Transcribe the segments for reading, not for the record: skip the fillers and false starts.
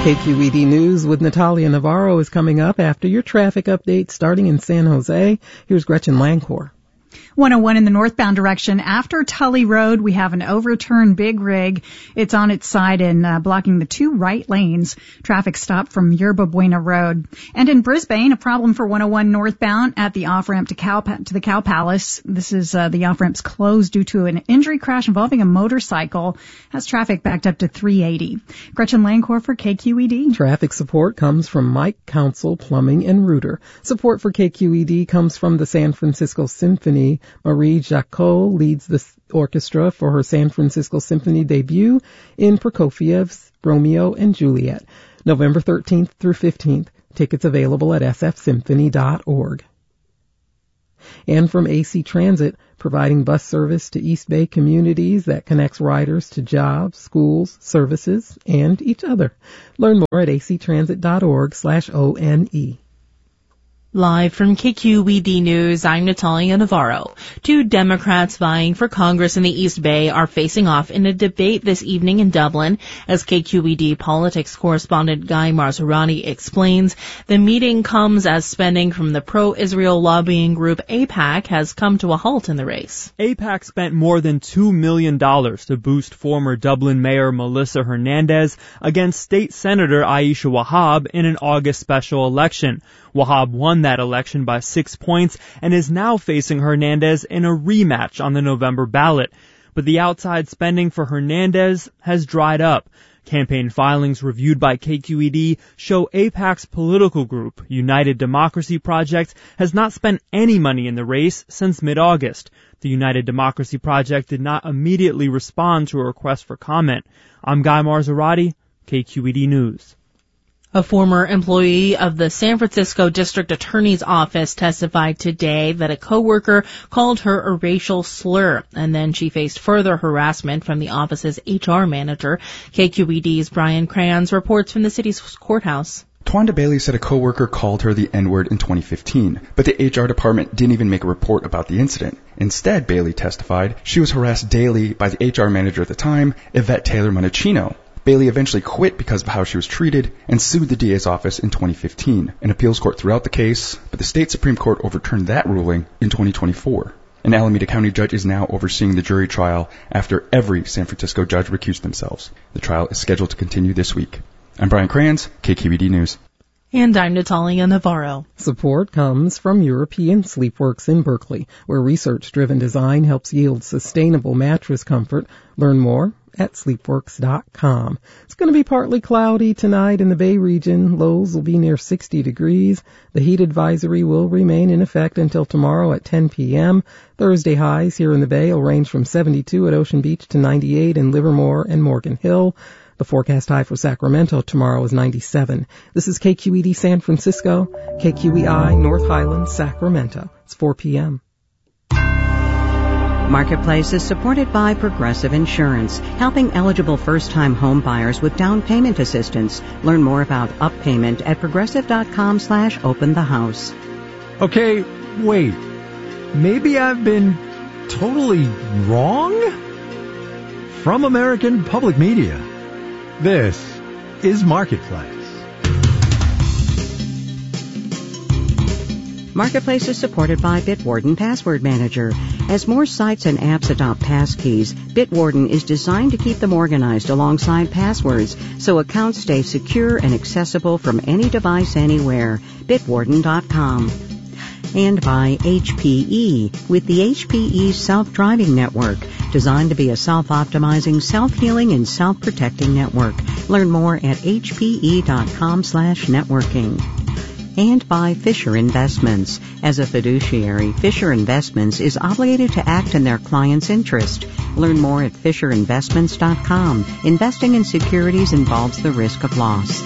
KQED News with Natalia Navarro is coming up after your traffic update starting in San Jose. Here's Gretchen Lancor. 101 in the northbound direction. After Tully Road, we have an overturned big rig. It's on its side and blocking the two right lanes. Traffic stop from Yerba Buena Road. And in Brisbane, a problem for 101 northbound at the off-ramp to the Cow Palace. This is the off-ramp's closed due to an injury crash involving a motorcycle. Has traffic backed up to 380. Gretchen Lancor for KQED. Traffic support comes from Mike Council Plumbing and Rooter. Support for KQED comes from the San Francisco Symphony. Marie Jacot leads the orchestra for her San Francisco Symphony debut in Prokofiev's Romeo and Juliet, November 13th through 15th. Tickets available at sfsymphony.org. And from AC Transit, providing bus service to East Bay communities that connects riders to jobs, schools, services, and each other. Learn more at actransit.org/ONE. Live from KQED News, I'm Natalia Navarro. Two Democrats vying for Congress in the East Bay are facing off in a debate this evening in Dublin. As KQED politics correspondent Guy Marzorati explains, the meeting comes as spending from the pro-Israel lobbying group AIPAC has come to a halt in the race. AIPAC spent more than $2 million to boost former Dublin Mayor Melissa Hernandez against State Senator Aisha Wahab in an August special election. Wahab won that election by 6 points and is now facing Hernandez in a rematch on the November ballot. But the outside spending for Hernandez has dried up. Campaign filings reviewed by KQED show AIPAC's political group, United Democracy Project, has not spent any money in the race since mid-August. The United Democracy Project did not immediately respond to a request for comment. I'm Guy Marzorati, KQED News. A former employee of the San Francisco District Attorney's Office testified today that a coworker called her a racial slur, and then she faced further harassment from the office's HR manager. KQED's Brian Kranz reports from the city's courthouse. Twanda Bailey said a coworker called her the N-word in 2015, but the HR department didn't even make a report about the incident. Instead, Bailey testified she was harassed daily by the HR manager at the time, Yvette Taylor Monachino. Bailey eventually quit because of how she was treated and sued the DA's office in 2015. An appeals court threw out the case, but the state Supreme Court overturned that ruling in 2024. An Alameda County judge is now overseeing the jury trial after every San Francisco judge recused themselves. The trial is scheduled to continue this week. I'm Brian Kranz, KQED News. And I'm Natalia Navarro. Support comes from European Sleepworks in Berkeley, where research-driven design helps yield sustainable mattress comfort. Learn more at sleepworks.com. It's going to be partly cloudy tonight in the Bay region. Lows will be near 60 degrees. The heat advisory will remain in effect until tomorrow at 10 p.m. Thursday highs here in the Bay will range from 72 at Ocean Beach to 98 in Livermore and Morgan Hill. The forecast high for Sacramento tomorrow is 97. This is KQED San Francisco, KQEI North Highlands, Sacramento. It's 4 p.m. Marketplace is supported by Progressive Insurance, helping eligible first-time home buyers with down payment assistance. Learn more about UpPayment at progressive.com/openthehouse. Okay, wait. Maybe I've been totally wrong? From American Public Media, this is Marketplace. Marketplace is supported by Bitwarden Password Manager. As more sites and apps adopt passkeys, Bitwarden is designed to keep them organized alongside passwords so accounts stay secure and accessible from any device anywhere. Bitwarden.com. And by HPE, with the HPE Self-Driving Network, designed to be a self-optimizing, self-healing, and self-protecting network. Learn more at hpe.com/networking. And by Fisher Investments. As a fiduciary, Fisher Investments is obligated to act in their client's interest. Learn more at FisherInvestments.com. Investing in securities involves the risk of loss.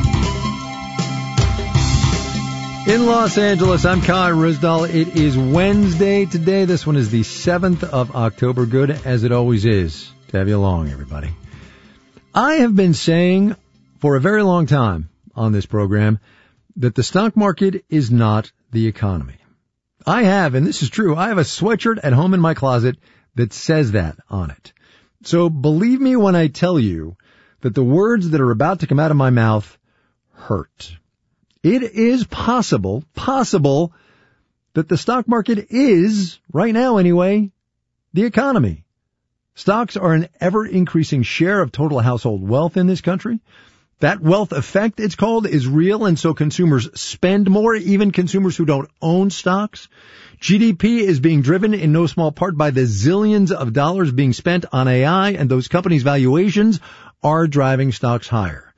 In Los Angeles, I'm Kai Risdal. It is Wednesday today. This one is the 7th of October. Good as it always is to have you along, everybody. I have been saying for a very long time on this program that the stock market is not the economy. I have, and this is true, I have a sweatshirt at home in my closet that says that on it. So believe me when I tell you that the words that are about to come out of my mouth hurt. It is possible that the stock market is, right now anyway, the economy. Stocks are an ever-increasing share of total household wealth in this country. That wealth effect, it's called, is real, and so consumers spend more, even consumers who don't own stocks. GDP is being driven in no small part by the zillions of dollars being spent on AI, and those companies' valuations are driving stocks higher.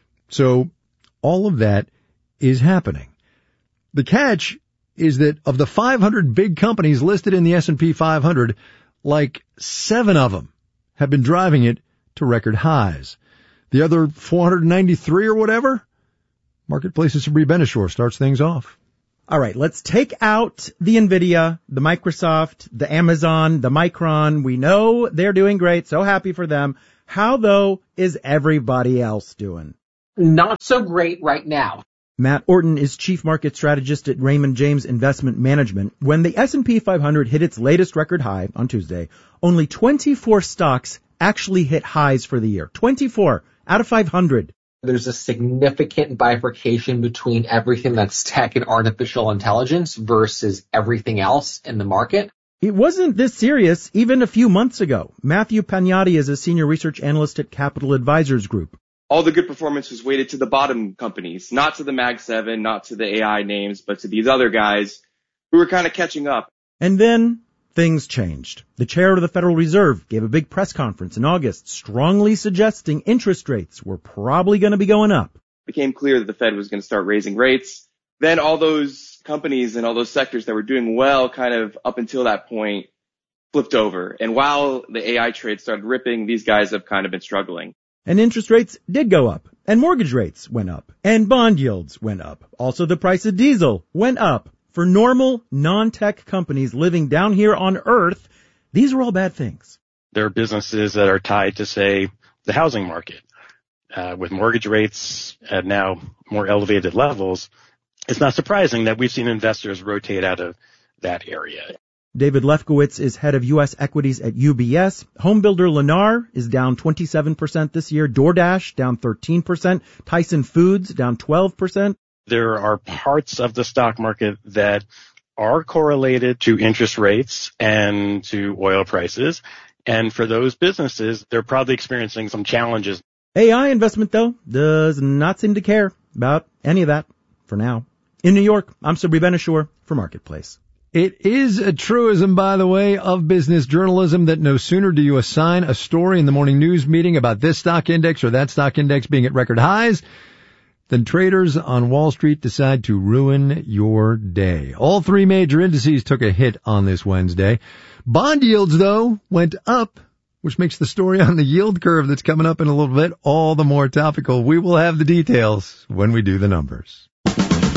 So all of that is happening. The catch is that of the 500 big companies listed in the S&P 500, like 7 of them have been driving it to record highs. The other 493 or whatever, Marketplace's Sabri Benishore starts things off. All right, let's take out the NVIDIA, the Microsoft, the Amazon, the Micron. We know they're doing great, so happy for them. How, though, is everybody else doing? Not so great right now. Matt Orton is chief market strategist at Raymond James Investment Management. When the S&P 500 hit its latest record high on Tuesday, only 24 stocks actually hit highs for the year. 24 out of 500. There's a significant bifurcation between everything that's tech and artificial intelligence versus everything else in the market. It wasn't this serious even a few months ago. Matthew Pagnotti is a senior research analyst at Capital Advisors Group. All the good performance was weighted to the bottom companies, not to the Mag 7, not to the AI names, but to these other guys who were kind of catching up. And then things changed. The chair of the Federal Reserve gave a big press conference in August, strongly suggesting interest rates were probably going to be going up. It became clear that the Fed was going to start raising rates. Then all those companies and all those sectors that were doing well kind of up until that point flipped over. And while the AI trade started ripping, these guys have kind of been struggling. And interest rates did go up, and mortgage rates went up, and bond yields went up. Also, the price of diesel went up. For normal, non-tech companies living down here on Earth, these are all bad things. There are businesses that are tied to, say, the housing market. With mortgage rates at now more elevated levels, it's not surprising that we've seen investors rotate out of that area. David Lefkowitz is head of U.S. equities at UBS. Homebuilder Lennar is down 27% this year. DoorDash down 13%. Tyson Foods down 12%. There are parts of the stock market that are correlated to interest rates and to oil prices. And for those businesses, they're probably experiencing some challenges. AI investment, though, does not seem to care about any of that for now. In New York, I'm Sabri Benishore for Marketplace. It is a truism, by the way, of business journalism that no sooner do you assign a story in the morning news meeting about this stock index or that stock index being at record highs than traders on Wall Street decide to ruin your day. All 3 major indices took a hit on this Wednesday. Bond yields, though, went up, which makes the story on the yield curve that's coming up in a little bit all the more topical. We will have the details when we do the numbers.